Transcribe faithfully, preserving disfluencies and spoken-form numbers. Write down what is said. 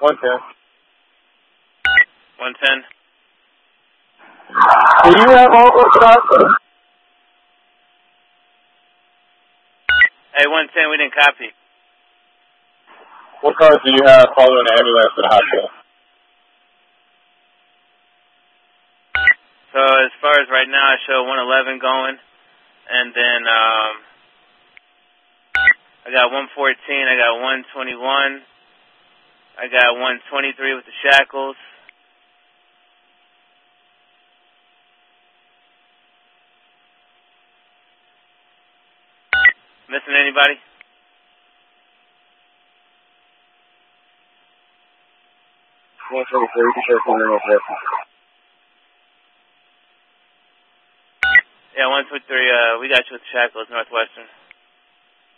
one ten. one ten. Do you have all those shots? Hey, one ten, we didn't copy. What cars do you have following the ambulance to the hospital? So as far as right now, I show one eleven going, and then um, I got one fourteen, I got one twenty-one, I got one twenty-three with the shackles. Missing anybody? one twenty-three, you can show something real quick. Yeah, one twenty-three, uh, we got you with the shackles, Northwestern.